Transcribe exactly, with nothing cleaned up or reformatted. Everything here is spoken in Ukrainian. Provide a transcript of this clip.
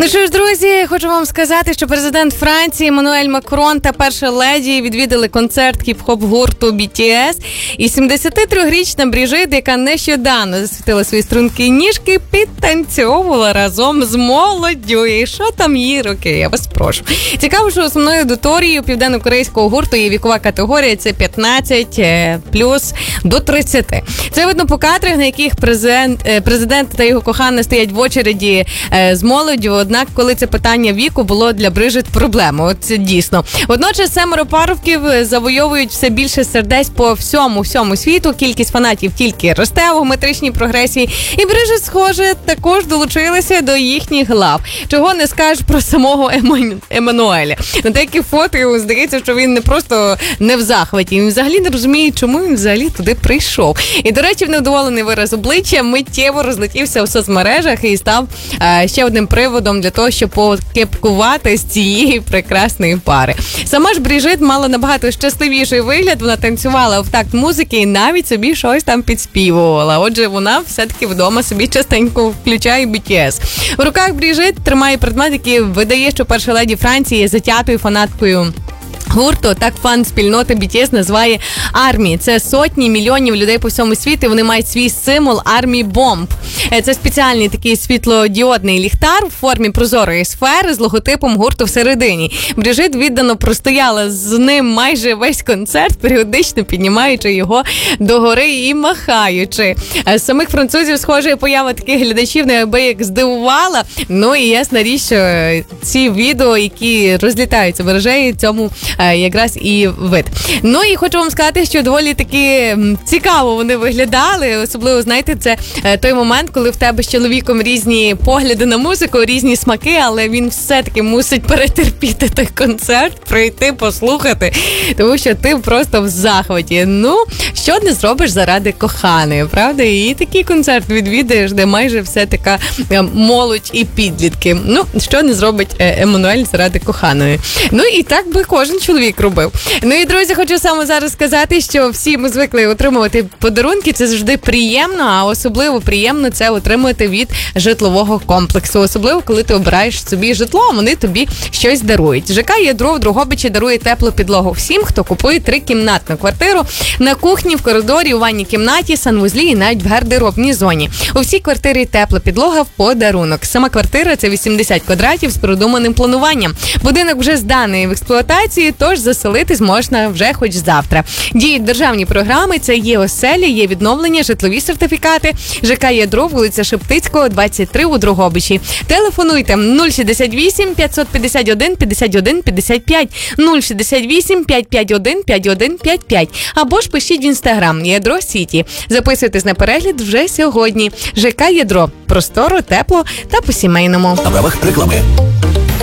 Ну що ж, друзі, хочу вам сказати, що президент Франції Еммануель Макрон та перша леді відвідали концерт хіп-хоп гурту бі ті ес. І сімдесятитрирічна Бріжит, яка нещодавно засвітила свої струнки ніжки, підтанцьовувала разом з молоддю. І що там її роки, я вас прошу. Цікаво, що основною аудиторією південно-корейського гурту є вікова категорія, це п'ятнадцять плюс до тридцяти. Це видно по кадрах, на яких президент, президент та його кохана стоять в очереді з молоддю. Однак, коли це питання віку було для Бріжит проблемою, от це дійсно. Водночас семеро парубків завойовують все більше сердець по всьому, всьому світу. Кількість фанатів тільки росте у геометричній прогресії. І Бріжит, схоже, також долучилася до їхніх лав. Чого не скажеш про самого Еммануеля. На деякі фото його здається, що він не просто не в захваті. Він взагалі не розуміє, чому він взагалі туди прийшов. І, до речі, в невдоволений вираз обличчя миттєво розлетівся в соцмережах і став е, ще одним приводом для того, щоб покепкувати з цієї прекрасної пари. Сама ж Бріжит мала набагато щасливіший вигляд, вона танцювала в такт музики і навіть собі щось там підспівувала. Отже, вона все-таки вдома собі частенько включає бі ті ес. В руках Бріжит тримає предмет, який видає, що перша леді Франції є затятою фанаткою гурту. Так фан спільноти бі ті ес називає армії. Це сотні мільйонів людей по всьому світі. Вони мають свій символ армії бомб. Це спеціальний такий світлодіодний ліхтар в формі прозорої сфери з логотипом гурту всередині. Бріжит віддано простояла з ним майже весь концерт, періодично піднімаючи його догори і махаючи. З самих французів, схоже, поява таких глядачів неабияк здивувала. Ну і ясна річ, що ці відео, які розлітаються мережею, цьому якраз і вид. Ну і хочу вам сказати, що доволі таки цікаво вони виглядали. Особливо, знаєте, це той момент, коли в тебе з чоловіком різні погляди на музику, різні смаки, але він все-таки мусить перетерпіти той концерт, прийти, послухати, тому що ти просто в захваті. Ну, що не зробиш заради коханої, правда? І такий концерт відвідаєш, де майже все така молодь і підлітки. Ну, що не зробить Еммануель заради коханої. Ну і так би кожен чоловік робив. Ну і, друзі, хочу саме зараз сказати, що всі ми звикли отримувати подарунки, це завжди приємно, а особливо приємно це отримувати від житлового комплексу. Особливо, коли ти обираєш собі житло, а вони тобі щось дарують. ЖК «Ядро» в Дрогобичі дарує теплу підлогу всім, хто купує трикімнатну квартиру на кухні, в коридорі, у ванній кімнаті, санвузлі і навіть в гардеробній зоні. У всій квартирі тепла підлога в подарунок. Сама квартира – це вісімдесят квадратів з продуманим плануванням. Будинок вже зданий в експлуатації, тож заселитись можна вже хоч завтра. Діють державні програми, це є оселі, є відновлення, житлові сертифікати. ЖК «Ядро», вулиця Шептицького, двадцять три у Дрогобичі. Телефонуйте нуль шістдесят вісім п'ятсот п'ятдесят один п'ятдесят один п'ятдесят п'ять, нуль шістдесят вісім п'ятсот п'ятдесят один п'ятдесят один п'ятдесят п'ять, або ж пишіть в інстаграм «Ядро Сіті». Записуйтесь на перегляд вже сьогодні. ЖК «Ядро». Просторо, тепло та по-сімейному. На правах реклами.